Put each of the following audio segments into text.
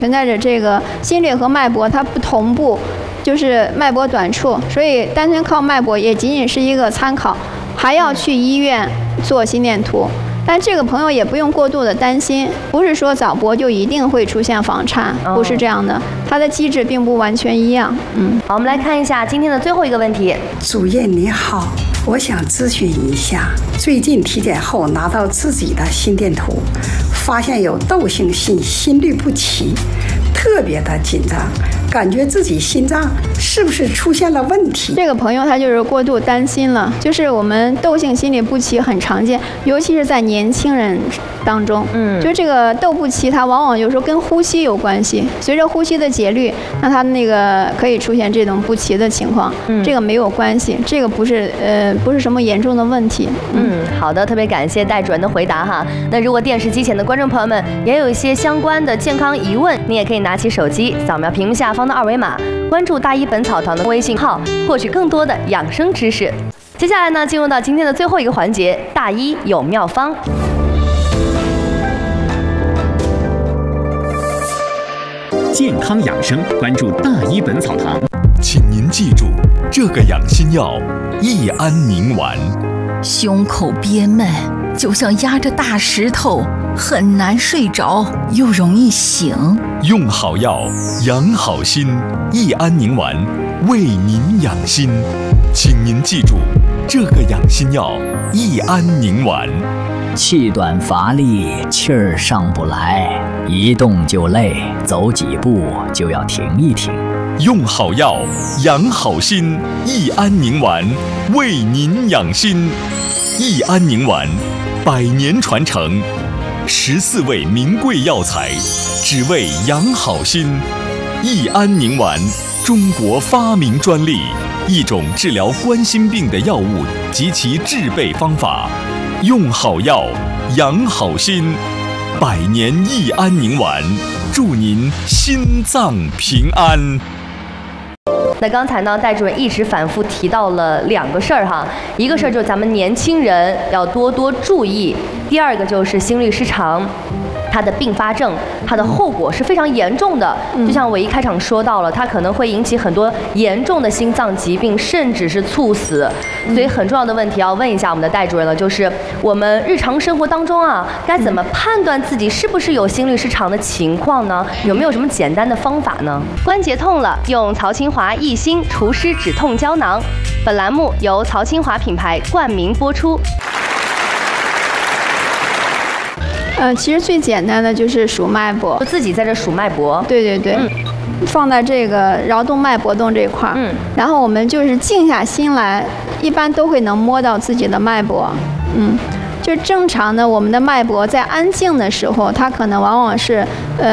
存在着这个心率和脉搏它不同步，就是脉搏短处，所以单纯靠脉搏也仅仅是一个参考，还要去医院做心电图。但这个朋友也不用过度的担心，不是说早搏就一定会出现房颤，不是这样的，它的机制并不完全一样。 好，我们来看一下今天的最后一个问题。 主任你好，我想咨询一下，最近体检后拿到自己的心电图，发现有窦性心律不齐，特别的紧张，感觉自己心脏是不是出现了问题？ 这个朋友他就是过度担心了，就是我们窦性心律不齐很常见，尤其是在年轻人当中。就这个窦不齐，它往往有时候跟呼吸有关系，随着呼吸的节律，那它那个可以出现这种不齐的情况。这个没有关系，这个不是什么严重的问题。 好的，特别感谢戴主任的回答哈。那如果电视机前的观众朋友们也有一些相关的健康疑问，你也可以拿起手机扫描屏幕下方的二维码，关注大医本草堂的微信号，获取更多的养生知识。接下来呢，进入到今天的最后一个环节，大医有妙方。 健康养生，关注大医本草堂。 请您记住，这个养心药益安宁丸。 胸口憋闷，就像压着大石头，很难睡着，又容易醒。 用好药，养好心，益安宁丸为您养心。请您记住，这个养心药益安宁丸。 气短乏力，气儿上不来，一动就累，走几步就要停一停。 用好药，养好心，益安宁丸为您养心。益安宁丸100年传承，14味名贵药材，只为养好心。益安宁丸，中国发明专利，一种治疗冠心病的药物及其制备方法。用好药，养好心，100年益安宁丸，祝您心脏平安。 那刚才呢，戴主任一直反复提到了2个事儿哈，一个事儿就是咱们年轻人要多多注意，第二个就是心律失常。它的并发症，它的后果是非常严重的。就像我一开场说到了，它可能会引起很多严重的心脏疾病，甚至是猝死。所以很重要的问题要问一下我们的戴主任了，就是我们日常生活当中啊，该怎么判断自己是不是有心律失常的情况呢？有没有什么简单的方法呢？关节痛了，用曹清华益心除湿止痛胶囊。本栏目由曹清华品牌冠名播出。 其实最简单的就是数脉搏， 就自己在这数脉搏。 对，放在这个桡动脉搏动这块儿，然后我们就是静下心来，一般都会能摸到自己的脉搏。就正常的我们的脉搏在安静的时候，它可能往往是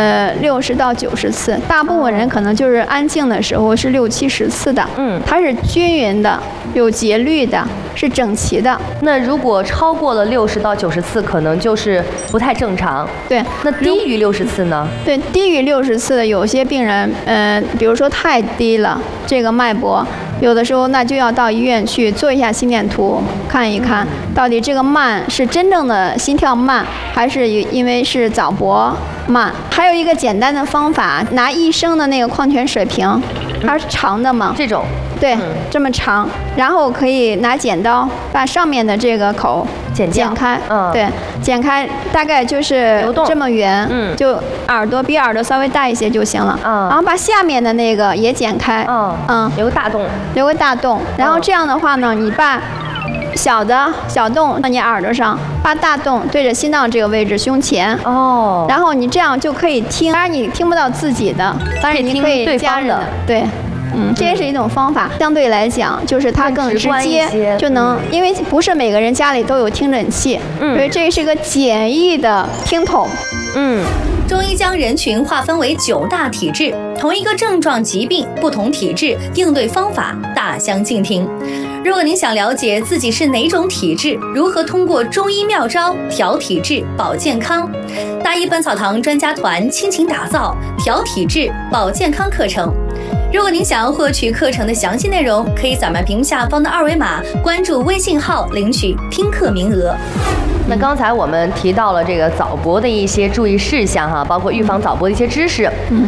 60到90次，大部分人可能就是安静的时候是60、70次的。它是均匀的，有节律的，是整齐的。 那如果超过了60到90次，可能就是不太正常。 对， 那低于60次呢？对， 低于60次的有些病人，比如说太低了，这个脉搏，有的时候那就要到医院去做一下心电图，看一看到底这个慢是真正的心跳慢，还是因为是早搏慢。还有一个简单的方法，拿1升的那个矿泉水瓶，它是长的嘛， 这种。 对，这么长，然后可以拿剪刀把上面的这个口剪开，对，剪开大概就是这么圆，就耳朵比耳朵稍微大一些就行了，然后把下面的那个也剪开， 留个大洞， 然后这样的话呢，你把小洞到你耳朵上，把大洞对着心脏这个位置胸前，然后你这样就可以听，当然你听不到自己的，当然你可以家人的，对。这也是一种方法，相对来讲就是它更直接，就能，因为不是每个人家里都有听诊器，所以这是个简易的听筒。 中医将人群划分为9大体质，同一个症状疾病，不同体质应对方法大相径庭。如果您想了解自己是哪种体质，如何通过中医妙招调体质保健康，大医本草堂专家团倾情打造调体质保健康课程。如果您想要获取课程的详细内容，可以扫描屏幕下方的2维码，关注微信号领取听课名额。 那刚才我们提到了这个早搏的一些注意事项哈，包括预防早搏的一些知识。